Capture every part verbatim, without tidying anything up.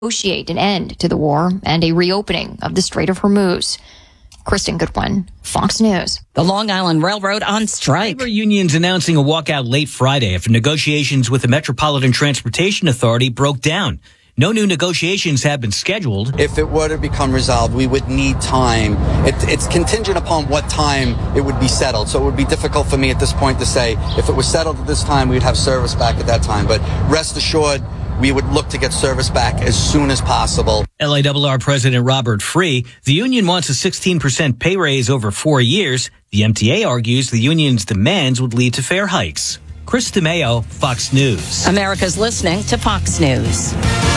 negotiate an end to the war and a reopening of the Strait of Hormuz. Kristen Goodwin, Fox News. The Long Island Railroad on strike. Labor unions announcing a walkout late Friday after negotiations with the Metropolitan Transportation Authority broke down. No new negotiations have been scheduled. If it were to become resolved, we would need time. It, it's contingent upon what time it would be settled. So it would be difficult for me at this point to say if it was settled at this time, we'd have service back at that time. But rest assured, we would look to get service back as soon as possible. L A R R President Robert Free, the union wants a sixteen percent pay raise over four years. The M T A argues the union's demands would lead to fare hikes. Chris DeMeo, Fox News. America's listening to Fox News.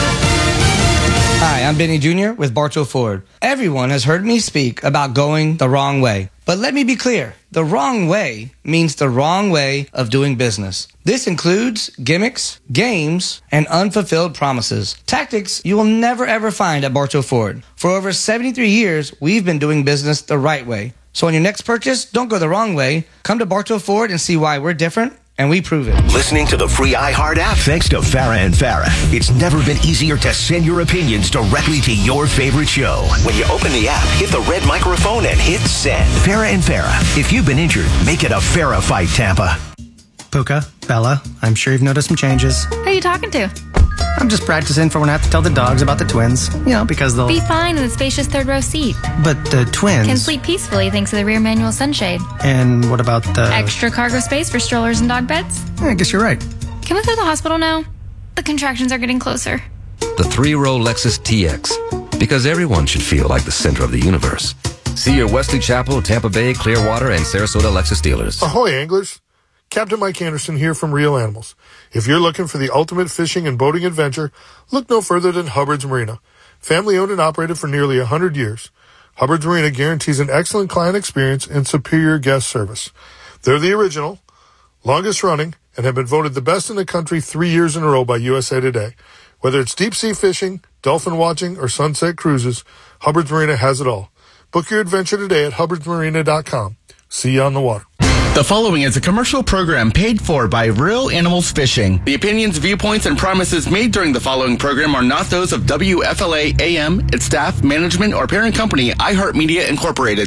Hi, I'm Benny Junior with Bartow Ford. Everyone has heard me speak about going the wrong way. But let me be clear. The wrong way means the wrong way of doing business. This includes gimmicks, games, and unfulfilled promises. Tactics you will never ever find at Bartow Ford. For over seventy-three years, we've been doing business the right way. So on your next purchase, don't go the wrong way. Come to Bartow Ford and see why we're different. And we prove it. Listening to the free iHeart app thanks to Farah and Farah. It's never been easier to send your opinions directly to your favorite show. When you open the app, hit the red microphone and hit send. Farah and Farah. If you've been injured, make it a Farah fight, Tampa. Puka, Bella, I'm sure you've noticed some changes. Who are you talking to? I'm just practicing for when I have to tell the dogs about the twins. You know, because they'll... Be fine in the spacious third row seat. But the twins... Can sleep peacefully thanks to the rear manual sunshade. And what about the... Extra cargo space for strollers and dog beds? I guess you're right. Can we go to the hospital now? The contractions are getting closer. The three-row Lexus T X. Because everyone should feel like the center of the universe. See your Wesley Chapel, Tampa Bay, Clearwater, and Sarasota Lexus dealers. Ahoy, anglers. Captain Mike Anderson here from Real Animals. If you're looking for the ultimate fishing and boating adventure, look no further than Hubbard's Marina. Family owned and operated for nearly one hundred years. Hubbard's Marina guarantees an excellent client experience and superior guest service. They're the original, longest running, and have been voted the best in the country three years in a row by U S A Today. Whether it's deep sea fishing, dolphin watching, or sunset cruises, Hubbard's Marina has it all. Book your adventure today at hubbards marina dot com. See you on the water. The following is a commercial program paid for by Real Animals Fishing. The opinions, viewpoints, and promises made during the following program are not those of W F L A A M, its staff, management, or parent company, iHeartMedia Incorporated.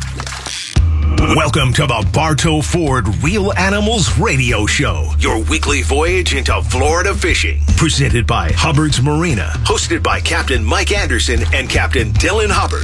Welcome to the Bartow Ford Real Animals Radio Show, your weekly voyage into Florida fishing. Presented by Hubbard's Marina, hosted by Captain Mike Anderson and Captain Dylan Hubbard.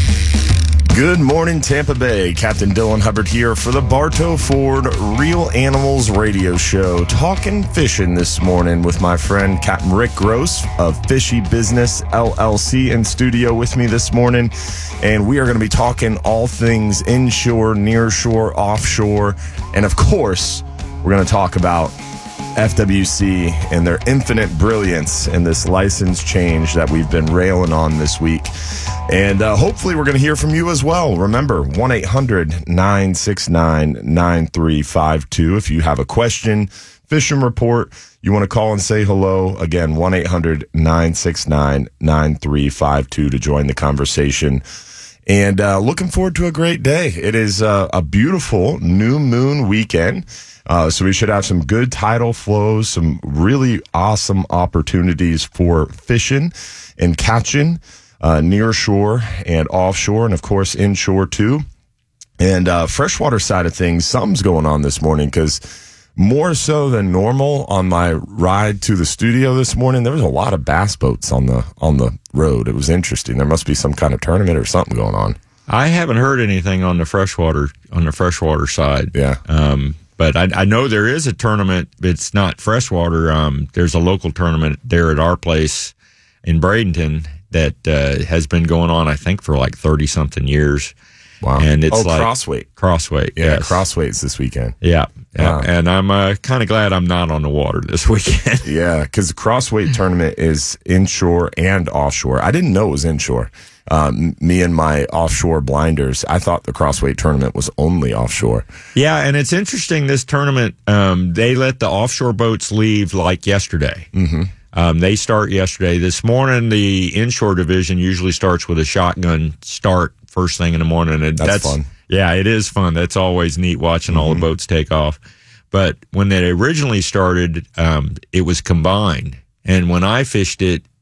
Good morning, Tampa Bay. Captain Dylan Hubbard here for the Bartow Ford Real Animals Radio Show. Talking fishing this morning with my friend Captain Rick Gross of Fishy Business L L C in studio with me this morning. And we are going to be talking all things inshore, nearshore, offshore. And of course, we're going to talk about F W C and their infinite brilliance in this license change that we've been railing on this week. And uh, hopefully we're going to hear from you as well. Remember, one eight hundred nine six nine nine three five two. If you have a question, fishing report, you want to call and say hello. Again, one eight hundred nine six nine nine three five two to join the conversation. And uh, looking forward to a great day. It is uh, a beautiful new moon weekend. Uh, so we should have some good tidal flows, some really awesome opportunities for fishing and catching uh, near shore and offshore, and of course inshore too. And uh, freshwater side of things, something's going on this morning, because more so than normal on my ride to the studio this morning, there was a lot of bass boats on the on the road. It was interesting. There must be some kind of tournament or something going on. I haven't heard anything on the freshwater on the freshwater side. Yeah. Um, But I, I know there is a tournament. It's not freshwater. Um, there's a local tournament there at our place in Bradenton that uh, has been going on, I think, for like thirty-something years. Wow. And it's oh, like Crossweight. Crossweight, Yeah, yes. Crossweight's this weekend. Yeah. yeah. Wow. And I'm uh, kind of glad I'm not on the water this weekend. Yeah, because the Crossweight tournament is inshore and offshore. I didn't know it was inshore. Um, me and my offshore blinders, I thought the Crossweight tournament was only offshore. Yeah, and it's interesting, this tournament, um, they let the offshore boats leave like yesterday. Mm-hmm. Um, they start yesterday. This morning, the inshore division usually starts with a shotgun start first thing in the morning. And that's, that's fun. Yeah, it is fun. That's always neat watching mm-hmm. all the boats take off. But when they originally started, um, it was combined. And when I fished it,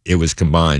it was combined.